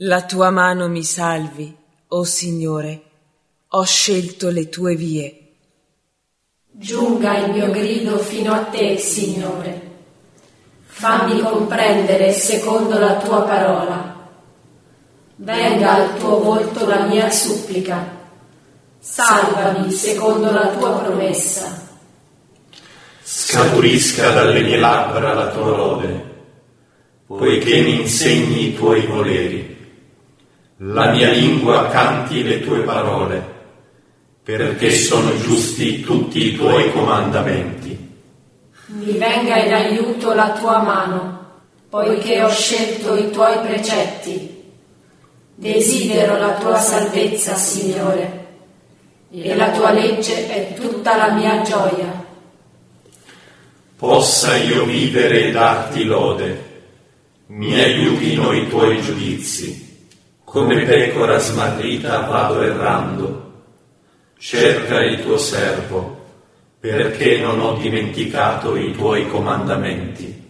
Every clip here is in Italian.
La tua mano mi salvi, o Signore, ho scelto le tue vie. Giunga il mio grido fino a te, Signore. Fammi comprendere secondo la tua parola. Venga al tuo volto la mia supplica. Salvami secondo la tua promessa. Scaturisca dalle mie labbra la tua lode, poiché mi insegni i tuoi voleri. La mia lingua canti le tue parole, perché sono giusti tutti i tuoi comandamenti. Mi venga in aiuto la tua mano, poiché ho scelto i tuoi precetti. Desidero la tua salvezza, Signore, e la tua legge è tutta la mia gioia. Possa io vivere e darti lode, mi aiutino i tuoi giudizi. Come pecora smarrita vado errando. Cerca il tuo servo, perché non ho dimenticato i tuoi comandamenti.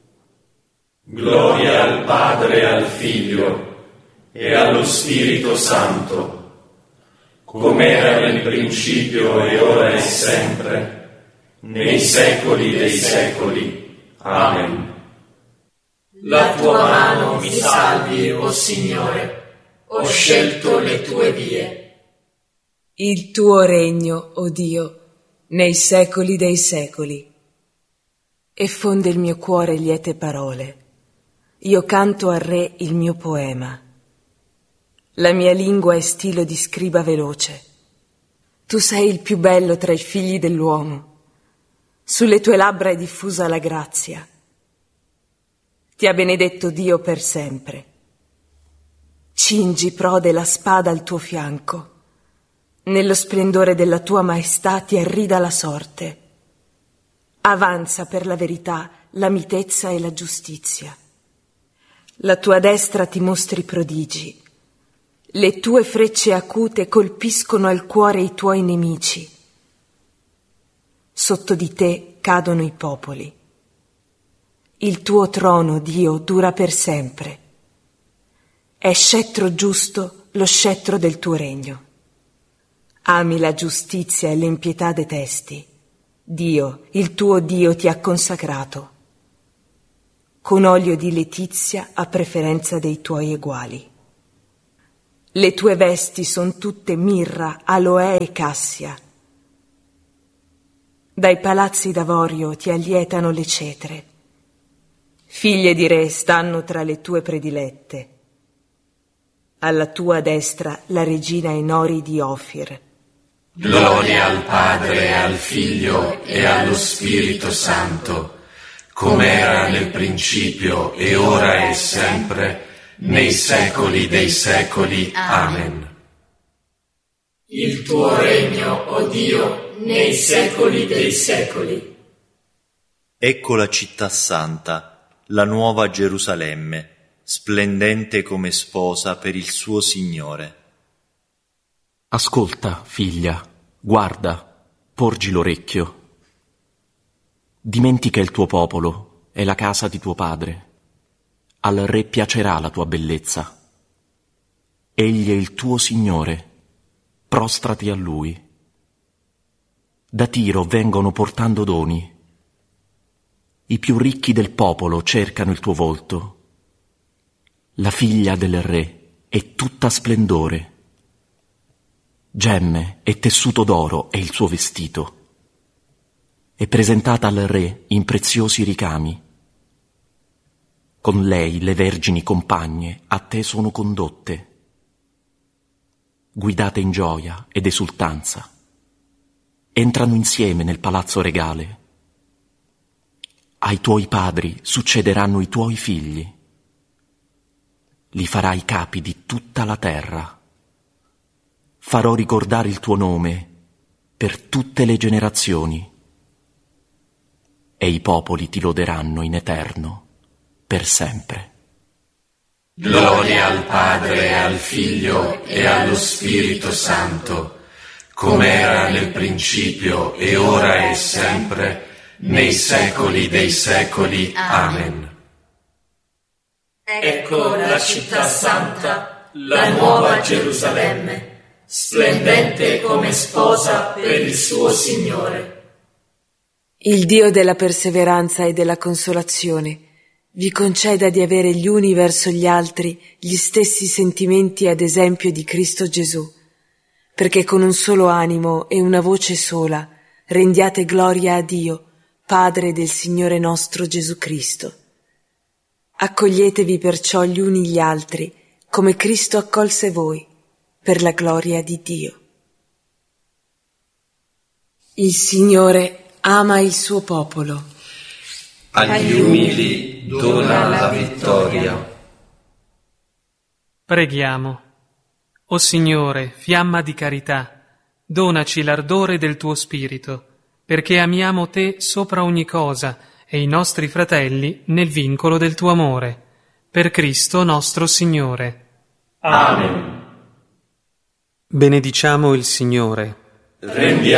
Gloria al Padre e al Figlio e allo Spirito Santo, come era nel principio e ora e sempre, nei secoli dei secoli. Amen. La tua mano mi salvi, o Signore, ho scelto le tue vie. Il tuo regno, o Dio, nei secoli dei secoli. E fonde il mio cuore liete parole. Io canto al Re il mio poema. La mia lingua è stilo di scriba veloce. Tu sei il più bello tra i figli dell'uomo. Sulle tue labbra è diffusa la grazia. Ti ha benedetto Dio per sempre. Cingi, prode, la spada al tuo fianco. Nello splendore della tua maestà ti arrida la sorte. Avanza per la verità, la mitezza e la giustizia. La tua destra ti mostri prodigi. Le tue frecce acute colpiscono al cuore i tuoi nemici. Sotto di te cadono i popoli. Il tuo trono, Dio, dura per sempre. È scettro giusto lo scettro del tuo regno. Ami la giustizia e l'impietà detesti. Dio, il tuo Dio, ti ha consacrato. Con olio di letizia a preferenza dei tuoi eguali. Le tue vesti son tutte mirra, aloe e cassia. Dai palazzi d'avorio ti allietano le cetre. Figlie di re stanno tra le tue predilette. Alla tua destra la regina in ori di Ofir. Gloria al Padre e al Figlio e allo Spirito Santo, come era nel principio e ora e sempre, nei secoli dei secoli. Amen. Il tuo regno, o Dio, nei secoli dei secoli. Ecco la città santa, la nuova Gerusalemme, splendente come sposa per il suo Signore. Ascolta, figlia, guarda, porgi l'orecchio. Dimentica il tuo popolo e la casa di tuo padre. Al Re piacerà la tua bellezza. Egli è il tuo Signore, prostrati a Lui. Da Tiro vengono portando doni. I più ricchi del popolo cercano il tuo volto. La figlia del Re è tutta splendore. Gemme e tessuto d'oro è il suo vestito. È presentata al Re in preziosi ricami. Con lei le vergini compagne a te sono condotte. Guidate in gioia ed esultanza. Entrano insieme nel palazzo regale. Ai tuoi padri succederanno i tuoi figli. Li farai capi di tutta la terra. Farò ricordare il tuo nome per tutte le generazioni. E i popoli ti loderanno in eterno, per sempre. Gloria al Padre e al Figlio e allo Spirito Santo, come era nel principio e ora e sempre, nei secoli dei secoli. Amen. Ecco la città santa, la nuova Gerusalemme, splendente come sposa per il suo Signore. Il Dio della perseveranza e della consolazione vi conceda di avere gli uni verso gli altri gli stessi sentimenti ad esempio di Cristo Gesù, perché con un solo animo e una voce sola rendiate gloria a Dio, Padre del Signore nostro Gesù Cristo. Accoglietevi perciò gli uni gli altri, come Cristo accolse voi, per la gloria di Dio. Il Signore ama il suo popolo. Agli umili dona la vittoria. Preghiamo. O Signore, fiamma di carità, donaci l'ardore del tuo spirito, perché amiamo te sopra ogni cosa e i nostri fratelli nel vincolo del tuo amore. Per Cristo nostro Signore. Amen. Benediciamo il Signore. Rendiamo